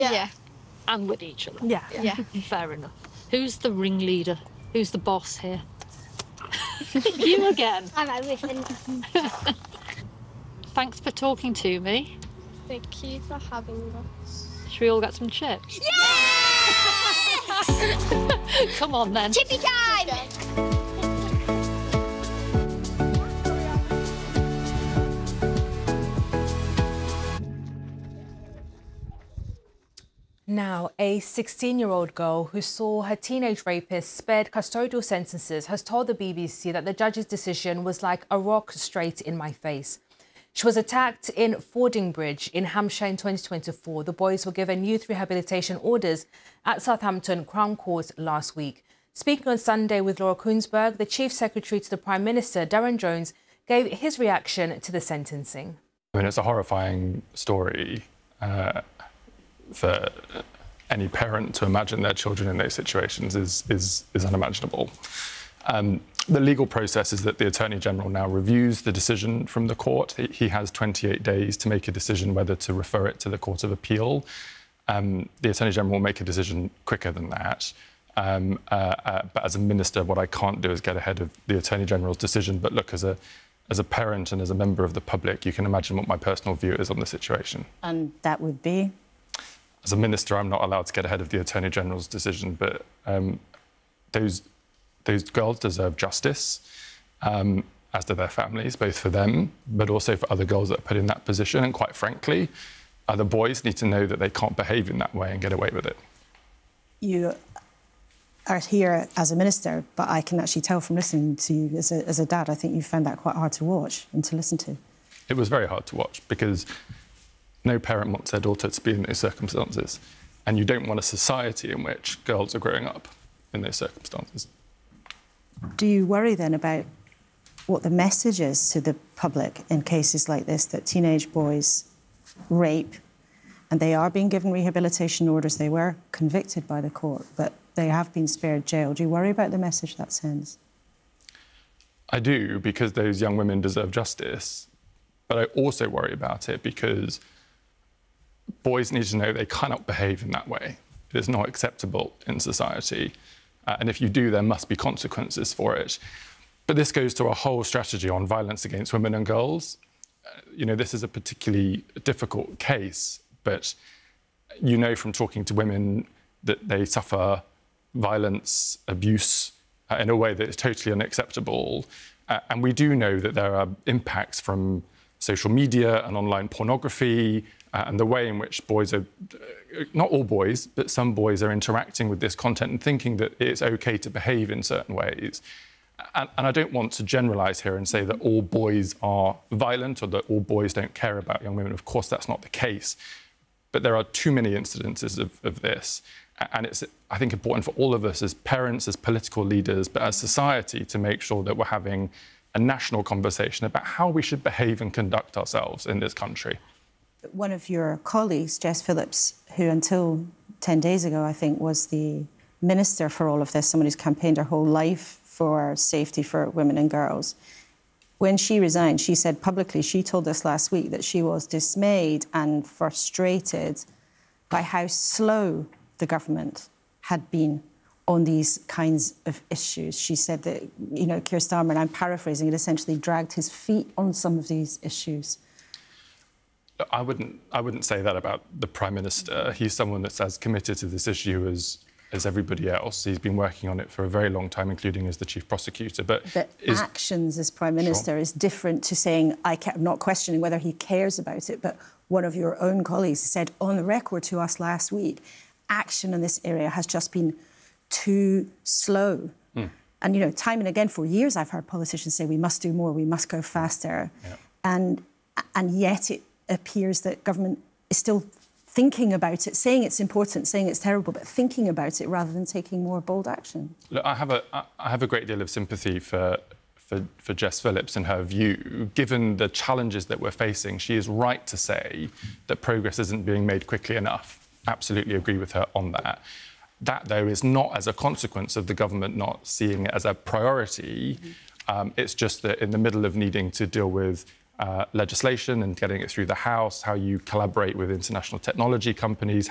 Yeah. And with each other. Yeah. Yeah. Fair enough. Who's the ringleader? Who's the boss here? You again. I'm everything. Thanks for talking to me. Thank you for having us. Should we all get some chips? Yeah! Come on then. Chippy time! Now, a 16-year-old girl who saw her teenage rapist spared custodial sentences has told the BBC that the judge's decision was like a rock straight in my face. She was attacked in Fordingbridge in Hampshire in 2024. The boys were given youth rehabilitation orders at Southampton Crown Court last week. Speaking on Sunday with Laura Kuenssberg, the Chief Secretary to the Prime Minister, Darren Jones, gave his reaction to the sentencing. I mean, it's a horrifying story for any parent to imagine their children in those situations is unimaginable. The legal process is that the Attorney General now reviews the decision from the court. He has 28 days to make a decision whether to refer it to the Court of Appeal. The Attorney General will make a decision quicker than that. But as a minister, what I can't do is get ahead of the Attorney General's decision. But look, as a parent and as a member of the public, you can imagine what my personal view is on the situation. And that would be? As a minister, I'm not allowed to get ahead of the Attorney General's decision, but those girls deserve justice, as do their families, both for them, but also for other girls that are put in that position. And quite frankly, other boys need to know that they can't behave in that way and get away with it. You are here as a minister, but I can actually tell from listening to you as a dad, I think you found that quite hard to watch and to listen to. It was very hard to watch because no parent wants their daughter to be in those circumstances. And you don't want a society in which girls are growing up in those circumstances. Do you worry then about what the message is to the public in cases like this, that teenage boys rape and they are being given rehabilitation orders? They were convicted by the court, but they have been spared jail. Do you worry about the message that sends? I do, because those young women deserve justice. But I also worry about it because boys need to know they cannot behave in that way. It is not acceptable in society. And if you do, there must be consequences for it. But this goes to a whole strategy on violence against women and girls. You know, this is a particularly difficult case, but you know from talking to women that they suffer violence, abuse in a way that is totally unacceptable. And we do know that there are impacts from social media and online pornography and the way in which boys are, not all boys, but some boys are interacting with this content and thinking that it's OK to behave in certain ways. And I don't want to generalise here and say that all boys are violent or that all boys don't care about young women. Of course, that's not the case. But there are too many incidences of this. And it's, I think, important for all of us as parents, as political leaders, but as society to make sure that we're having a national conversation about how we should behave and conduct ourselves in this country. One of your colleagues, Jess Phillips, who until 10 days ago, I think, was the minister for all of this, someone who's campaigned her whole life for safety for women and girls. When she resigned, she said publicly, she told us last week that she was dismayed and frustrated by how slow the government had been on these kinds of issues. She said that, you know, Keir Starmer, and I'm paraphrasing, had essentially dragged his feet on some of these issues. I wouldn't say that about the Prime Minister. He's someone that's as committed to this issue as everybody else. He's been working on it for a very long time, including as the Chief Prosecutor. But actions as Prime Minister is different to saying, I'm not questioning whether he cares about it, but one of your own colleagues said on the record to us last week, action in this area has just been too slow. And, you know, time and again for years I've heard politicians say we must do more, we must go faster. Yeah. And yet it appears that government is still thinking about it, saying it's important, saying it's terrible, but thinking about it rather than taking more bold action. Look, I have a great deal of sympathy for Jess Phillips and her view. Given the challenges that we're facing, she is right to say that progress isn't being made quickly enough. Absolutely agree with her on that. That, though, is not as a consequence of the government not seeing it as a priority. It's just that in the middle of needing to deal with legislation and getting it through the House, how you collaborate with international technology companies,